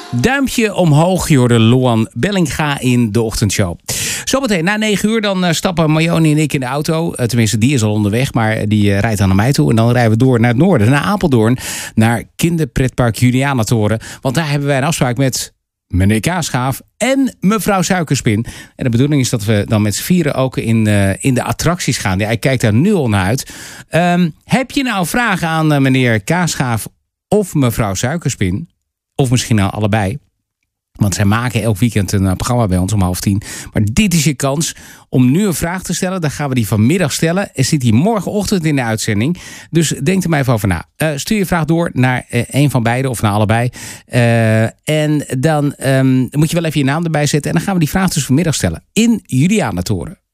Duimpje omhoog, je hoorde Loan Bellinga in de ochtendshow. Zometeen na 9 uur dan stappen Marjoni en ik in de auto. Tenminste, die is al onderweg, maar die rijdt dan naar mij toe. En dan rijden we door naar het noorden, naar Apeldoorn. Naar kinderpretpark Julianatoren. Want daar hebben wij een afspraak met meneer Kaasgaaf en mevrouw Suikerspin. En de bedoeling is dat we dan met z'n vieren ook in de attracties gaan. Ja, hij kijkt daar nu al naar uit. Heb je nou vragen aan meneer Kaasgaaf of mevrouw Suikerspin? Of misschien al allebei. Want zij maken elk weekend een programma bij ons om 9:30. Maar dit is je kans om nu een vraag te stellen. Dan gaan we die vanmiddag stellen. En zit die morgenochtend in de uitzending. Dus denk er maar even over na. Stuur je vraag door naar een van beiden of naar allebei. En dan moet je wel even je naam erbij zetten. En dan gaan we die vraag dus vanmiddag stellen. In Julianatoren.